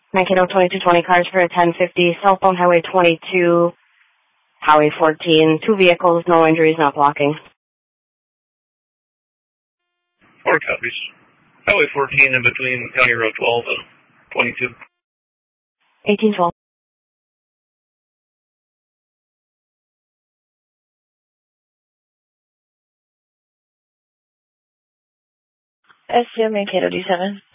Mankato 2220 cars for a 1050, cell phone Highway 22, Highway 14, 2 vehicles, no injuries, not blocking. 4 copies. Highway 14 in between County Road 12 and 22. 1812. SCO Mankato D7.